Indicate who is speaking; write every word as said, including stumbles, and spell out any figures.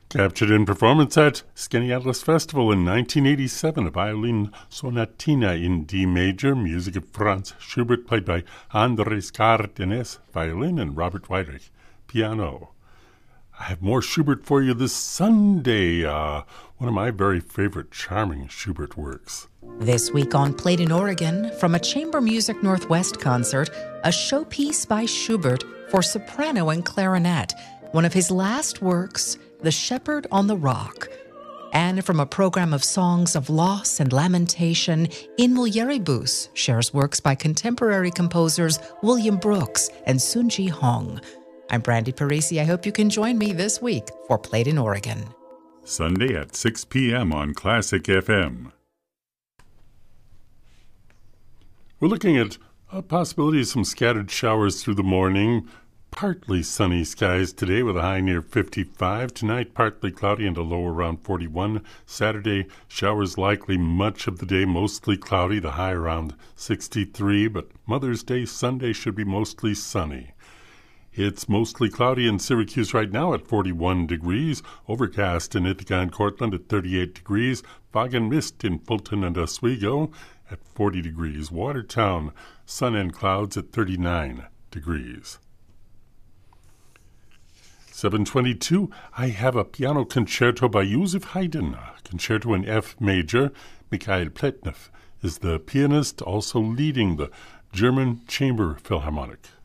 Speaker 1: Captured in performance at Skaneateles Festival in nineteen eighty-seven, a violin sonatina in D major, music of Franz Schubert, played by Andrés Cárdenas, violin, and Robert Weidrich, piano. I have more Schubert for you this Sunday, uh, one of my very favorite charming Schubert works.
Speaker 2: This week on Played in Oregon, from a Chamber Music Northwest concert, a showpiece by Schubert for soprano and clarinet, one of his last works, The Shepherd on the Rock. And from a program of songs of loss and lamentation, In Mulieribus shares works by contemporary composers William Brooks and Sunji Hong. I'm Brandy Parisi. I hope you can join me this week for Played in Oregon.
Speaker 3: Sunday at six p.m. on Classic F M.
Speaker 1: We're looking at a possibility of some scattered showers through the morning. Partly sunny skies today with a high near fifty-five. Tonight, partly cloudy and a low around forty-one. Saturday, showers likely much of the day, mostly cloudy, the high around sixty-three. But Mother's Day Sunday should be mostly sunny. It's mostly cloudy in Syracuse right now at forty-one degrees. Overcast in Ithaca and Cortland at thirty-eight degrees. Fog and mist in Fulton and Oswego at forty degrees. Watertown, sun and clouds at thirty-nine degrees. seven twenty-two, I have a piano concerto by Joseph Haydn, a concerto in F major. Mikhail Pletnev is the pianist, also leading the German Chamber Philharmonic.